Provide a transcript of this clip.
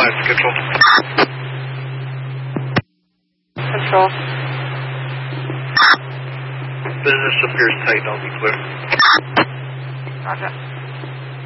Control. Control. Business appears tight, I'll be clear. Roger.